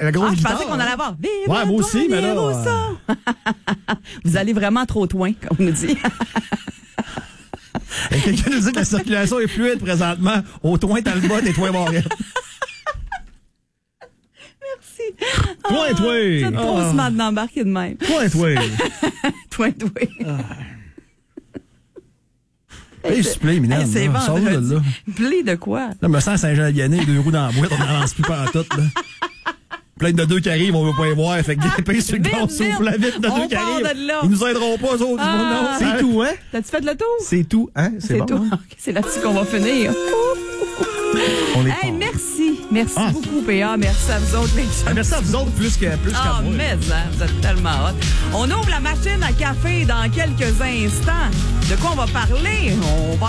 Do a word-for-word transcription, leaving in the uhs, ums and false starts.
la grosse Ah, je guitare. pensais qu'on allait avoir. Vive Ouais, moi aussi, mais là, euh... Vous allez vraiment trop loin, comme on nous dit. Et quelqu'un nous dit que la circulation est fluide présentement au Toin Talbot et Toin Montréal. Merci. Toin, Ah, toi. C'est trop Ah. smart d'embarquer de même. Toin, toi. Toi, toi. Hey, s'il te plaît, Minam. Hey, c'est là, sors-nous de vendredi. là. Blé de quoi? Là, me sens à Saint-Jean-Vianney, deux roues dans la boîte, on n'avance plus pas en tout, là. Plein de deux qui arrivent, on veut pas les voir. Fait que grimper sur le Vite, gaz, vite. s'ouvre la vitre de On deux qui part arrivent. de là. Ils nous aideront pas, eux autres. Ah. Non, c'est tout, hein? T'as-tu fait de l'auto? C'est tout, hein? C'est bon. tout. hein? Ok, c'est là-dessus qu'on va finir. On est Hey, fort. merci. Merci Ah. beaucoup, P A. Merci à vous autres, les gens. Ah, merci à vous autres plus que plus qu'à Ah, moi. mais hein, vous êtes tellement hot. On ouvre la machine à café dans quelques instants. De quoi on va parler? On va